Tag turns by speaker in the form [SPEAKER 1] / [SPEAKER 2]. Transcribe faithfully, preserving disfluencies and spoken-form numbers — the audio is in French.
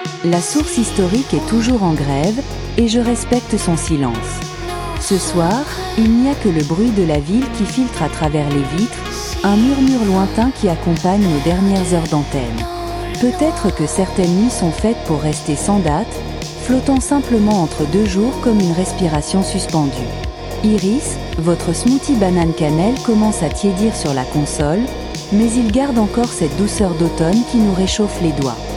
[SPEAKER 1] La source historique est toujours en grève et je respecte son silence. Ce soir, il n'y a que le bruit de la ville qui filtre à travers les vitres, un murmure lointain qui accompagne nos dernières heures d'antenne. Peut-être que certaines nuits sont faites pour rester sans date, flottant simplement entre deux jours comme une respiration suspendue. Iris, votre smoothie banane cannelle commence à tiédir sur la console, mais il garde encore cette douceur d'automne qui nous réchauffe les doigts.